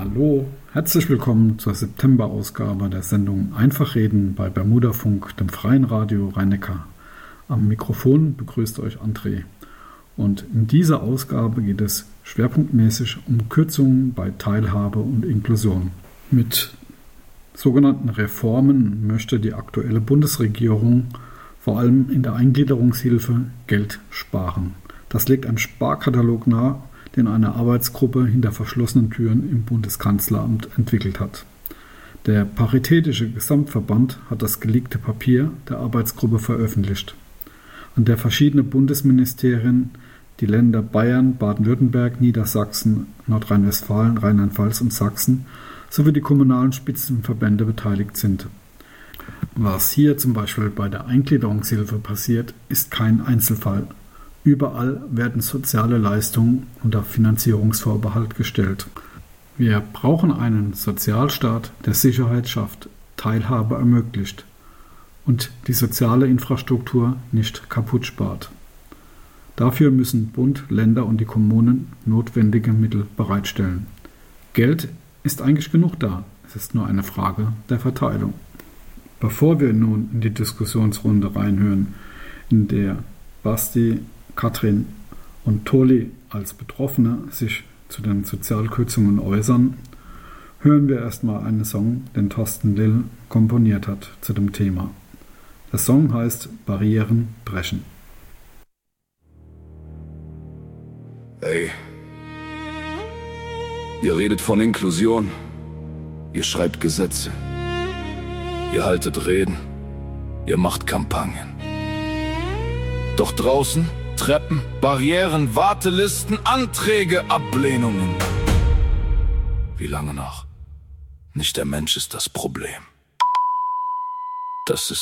Hallo, herzlich willkommen zur September-Ausgabe der Sendung Einfach reden bei Bermudafunk, dem freien Radio Rhein-Neckar. Am Mikrofon begrüßt euch André. Und in dieser Ausgabe geht es schwerpunktmäßig um Kürzungen bei Teilhabe und Inklusion. Mit sogenannten Reformen möchte die aktuelle Bundesregierung vor allem in der Eingliederungshilfe Geld sparen. Das legt ein Sparkatalog nahe, den eine Arbeitsgruppe hinter verschlossenen Türen im Bundeskanzleramt entwickelt hat. Der Paritätische Gesamtverband hat das geleakte Papier der Arbeitsgruppe veröffentlicht, an der verschiedene Bundesministerien, die Länder Bayern, Baden-Württemberg, Niedersachsen, Nordrhein-Westfalen, Rheinland-Pfalz und Sachsen sowie die kommunalen Spitzenverbände beteiligt sind. Was hier zum Beispiel bei der Eingliederungshilfe passiert, ist kein Einzelfall. Überall werden soziale Leistungen unter Finanzierungsvorbehalt gestellt. Wir brauchen einen Sozialstaat, der Sicherheit schafft, Teilhabe ermöglicht und die soziale Infrastruktur nicht kaputt spart. Dafür müssen Bund, Länder und die Kommunen notwendige Mittel bereitstellen. Geld ist eigentlich genug da, es ist nur eine Frage der Verteilung. Bevor wir nun in die Diskussionsrunde reinhören, in der Basti, Katrin und Toli als Betroffene sich zu den Sozialkürzungen äußern, hören wir erstmal einen Song, den Thorsten Lill komponiert hat zu dem Thema. Der Song heißt Barrieren brechen. Hey, ihr redet von Inklusion, ihr schreibt Gesetze, ihr haltet Reden, ihr macht Kampagnen. Doch draußen Treppen, Barrieren, Wartelisten, Anträge, Ablehnungen. Wie lange noch? Nicht der Mensch ist das Problem. Das ist